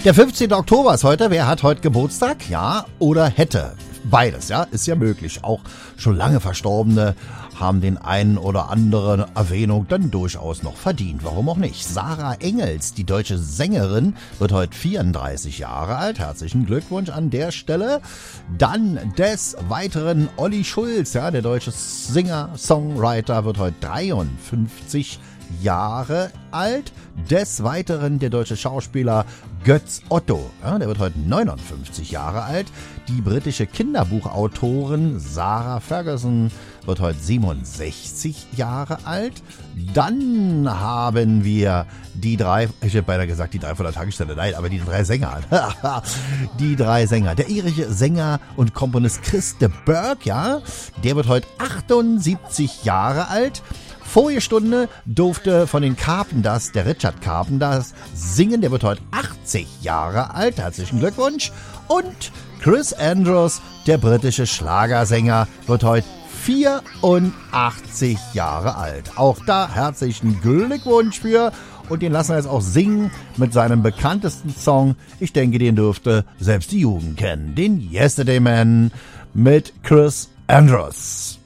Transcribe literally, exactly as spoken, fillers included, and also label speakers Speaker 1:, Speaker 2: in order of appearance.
Speaker 1: Der fünfzehnte Oktober ist heute. Wer hat heute Geburtstag? Ja oder hätte? Beides, ja, ist ja möglich. Auch schon lange Verstorbene haben den einen oder anderen Erwähnung dann durchaus noch verdient. Warum auch nicht? Sarah Engels, die deutsche Sängerin, wird heute vierunddreißig Jahre alt. Herzlichen Glückwunsch an der Stelle. Dann des Weiteren Olli Schulz, ja, der deutsche Singer, Songwriter, wird heute dreiundfünfzig Jahre alt. Des Weiteren der deutsche Schauspieler Götz Otto, ja, der wird heute neunundfünfzig Jahre alt. Die britische Kinderbuchautorin Sarah Ferguson wird heute siebenundsechzig Jahre alt. Dann haben wir die drei, ich hätte beinahe gesagt die drei von der Tagesstelle, nein, aber die drei Sänger. Die drei Sänger. Der irische Sänger und Komponist Chris de Burgh, ja, der wird heute achtundsiebzig Jahre alt. Vorige Stunde durfte von den Carpenters, der Richard Carpenters, singen. Der wird heute achtzig Jahre alt. Herzlichen Glückwunsch. Und Chris Andrews, der britische Schlagersänger, wird heute vierundachtzig Jahre alt. Auch da herzlichen Glückwunsch für. Und den lassen wir jetzt auch singen mit seinem bekanntesten Song. Ich denke, den dürfte selbst die Jugend kennen. Den Yesterday Man mit Chris Andrews.